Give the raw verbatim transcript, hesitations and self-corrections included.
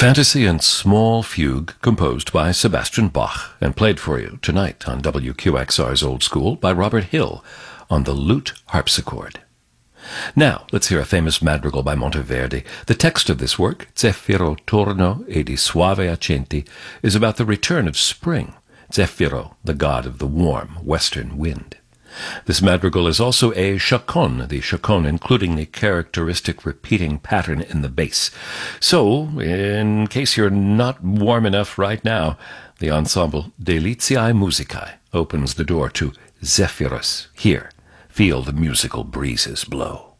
Fantasy and Small Fugue, composed by Sebastian Bach, and played for you tonight on W Q X R's Old School by Robert Hill on the lute harpsichord. Now, let's hear a famous madrigal by Monteverdi. The text of this work, Zeffiro torno e di suave accenti, is about the return of spring, Zeffiro, the god of the warm western wind. This madrigal is also a chaconne, the chaconne including the characteristic repeating pattern in the bass. So, in case you're not warm enough right now, the ensemble Delitiae Musicae opens the door to Zephyrus. Here, feel the musical breezes blow.